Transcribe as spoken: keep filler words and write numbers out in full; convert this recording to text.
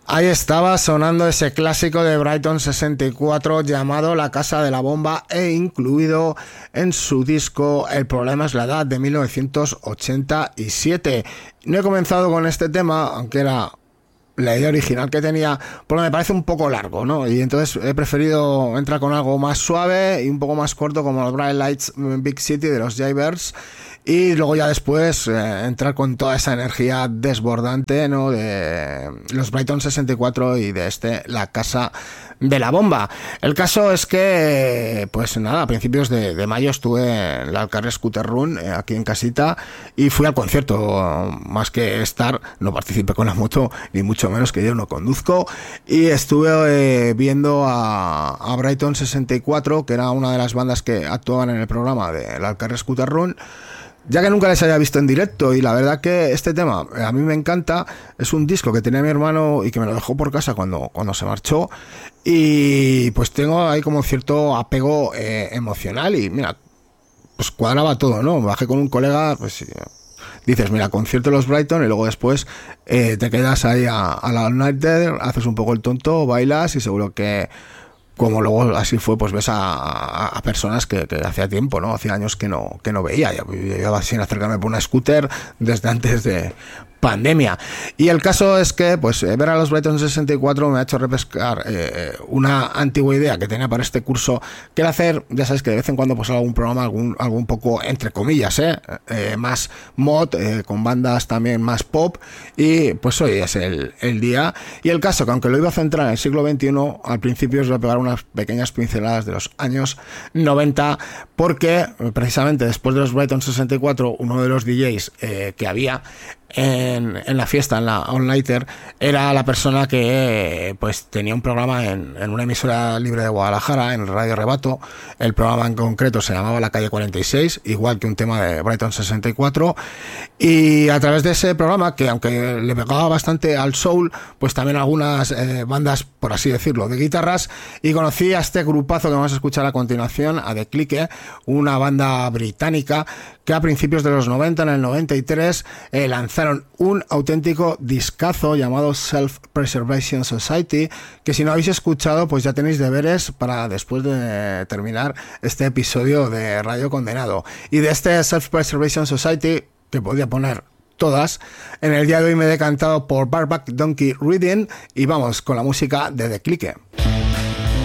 Ahí estaba sonando ese clásico de Brighton sesenta y cuatro llamado La Casa de la Bomba e incluido en su disco El Problema es la Edad de mil novecientos ochenta y siete. No he comenzado con este tema, aunque era la idea original que tenía, porque me parece un poco largo, ¿no? Y entonces he preferido entrar con algo más suave y un poco más corto, como los Bright Lights Big City de los Jaybirds. Y luego ya después eh, entrar con toda esa energía desbordante, ¿no? De los Brighton sesenta y cuatro y de este La Casa de la Bomba. El caso es que, pues nada, a principios de, de mayo estuve en la Alcarre Scooter Run, eh, aquí en casita, y fui al concierto. Más que estar, no participé con la moto, ni mucho menos, que yo no conduzco, y estuve eh, viendo a, a Brighton sesenta y cuatro, que era una de las bandas que actuaban en el programa de la Alcarre Scooter Run, ya que nunca les había visto en directo, y la verdad que este tema a mí me encanta. Es un disco que tenía mi hermano y que me lo dejó por casa cuando, cuando se marchó, y pues tengo ahí como cierto apego eh, emocional, y mira, pues cuadraba todo, ¿no? Bajé con un colega, pues dices, mira, concierto de los Brighton, y luego después eh, te quedas ahí a, a la all nighter, haces un poco el tonto, bailas, y seguro que, como luego así fue, pues ves a, a, a personas que, que hacía tiempo, ¿no? Hacía años que no, que no veía. Yo iba sin acercarme por una scooter desde antes de pandemia. Y el caso es que, pues, ver a los Brighton sesenta y cuatro me ha hecho repescar eh, una antigua idea que tenía para este curso, que era hacer, ya sabes que de vez en cuando pues algún programa, algún, algún poco, entre comillas, eh, eh, más mod, eh, con bandas también más pop, y pues hoy es el, el día. Y el caso que, aunque lo iba a centrar en el siglo veintiuno, al principio os voy a pegar unas pequeñas pinceladas de los años noventa, porque precisamente después de los Brighton sesenta y cuatro, uno de los D Js eh, que había En, en la fiesta, en la all-nighter, era la persona que pues tenía un programa en, en una emisora libre de Guadalajara, en Radio Rebato. El programa en concreto se llamaba La Calle cuarenta y seis, igual que un tema de Brighton sesenta y cuatro, y a través de ese programa, que aunque le pegaba bastante al soul, pues también algunas eh, bandas, por así decirlo, de guitarras, y conocí a este grupazo que vamos a escuchar a continuación, a The Clique, una banda británica que a principios de los noventa, en el noventa y tres, eh, lanzaron un auténtico discazo llamado Self-Preservation Society, que si no habéis escuchado, pues ya tenéis deberes para después de terminar este episodio de Radio Condenado. Y de este Self-Preservation Society, que podía poner todas, en el día de hoy me he decantado por Barback Donkey Reading, y vamos con la música de The Clique.